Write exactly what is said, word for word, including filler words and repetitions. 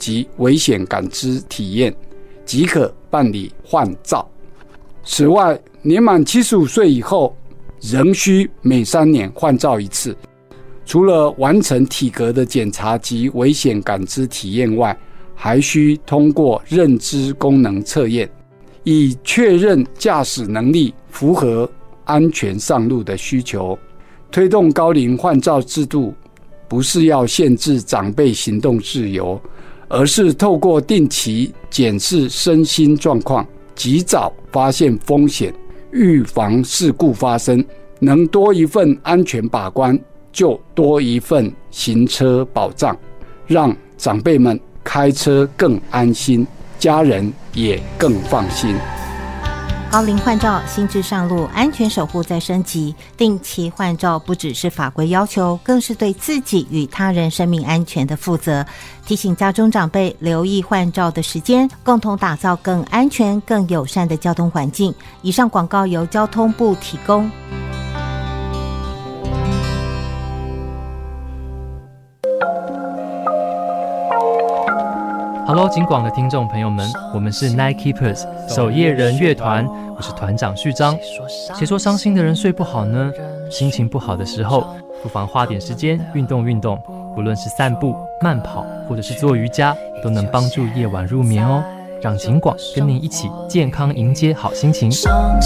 及危险感知体验，即可办理换照。此外，年满七十五岁以后，仍需每三年换照一次。除了完成体格的检查及危险感知体验外，还需通过认知功能测验，以确认驾驶能力符合安全上路的需求。推动高龄换照制度，不是要限制长辈行动自由，而是透过定期检视身心状况，及早发现风险，预防事故发生。能多一份安全把关，就多一份行车保障，让长辈们开车更安心，家人也更放心。 高龄换照新制上路，安全守护在升级。定期换照不只是法规要求，更是对自己与他人生命安全的负责。提醒家中长辈留意换照的时间，共同打造更安全、更友善的交通环境。以上广告由交通部提供。 Hello， 警广的听众朋友们，我们是 Night Keepers 守夜人乐团，我是团长序章。谁说伤心的人睡不好呢？心情不好的时候，不妨花点时间运动运动，不论是散步、慢跑，或者是做瑜伽，都能帮助夜晚入眠哦。让警广跟您一起健康迎接好心情。